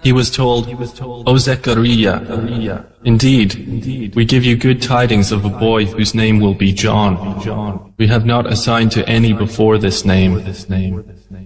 He was told, O Zechariah, indeed, we give you good tidings of a boy whose name will be John. We have not assigned to any before this name.